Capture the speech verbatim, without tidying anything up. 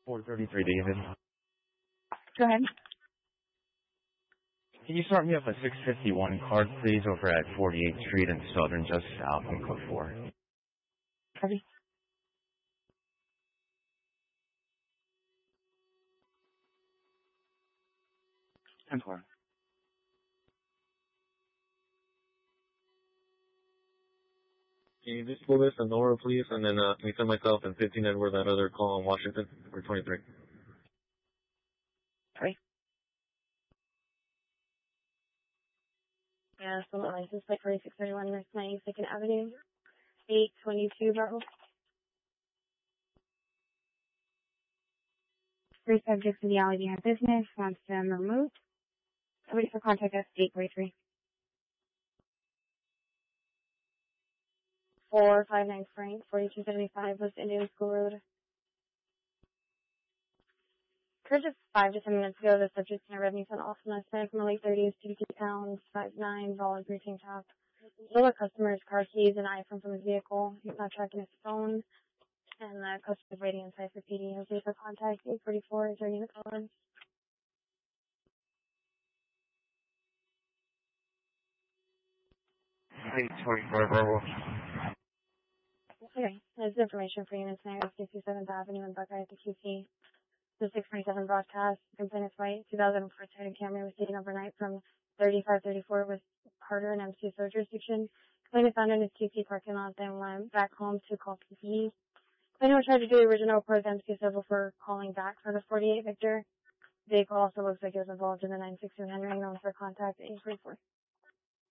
four thirty-three, David. Go ahead. Can you start me up a six fifty-one card, please, over at forty-eighth Street and Southern, just south from code four? Copy. ten four. Can you just pull this on Nora, please, and then uh, can you send myself and fifteen Edward that other call in Washington for twenty-three? Sorry. Yeah, someone license plate forty-six thirty-one North ninety-second Avenue, eight twenty-two Bravo. Three subjects in the alley behind business, wants them removed. Wait for contact us, eight forty-three. four five nine Frank, forty-two seventy-five West Indian School Road. Occurred just five to ten minutes ago, the subject in a red Nissan Altima Hispanic from the late thirties, fifty pounds, five nine, volunteer greeting top. Stole a customer's car keys and iPhone from his vehicle. He's not tracking his phone. And the customer's waiting inside for P D. Okay, for contact, eight forty-four, is there unit code? eight twenty-four, Bravo. Okay, there's information for units nine, sixty-seventh Avenue and Buckeye at the Q C. The six twenty-seven broadcast, complainant's white, two thousand four Toyota Camry was taken overnight from thirty-five thirty-four with Carter and M C So jurisdiction. Complainant found in his Q C parking lot, then went back home to call P P E. Complainant tried to do the original report with M C So before calling back for the forty-eight Victor. Vehicle also looks like it was involved in the nine sixty-one Henry, known for contact eight forty-four.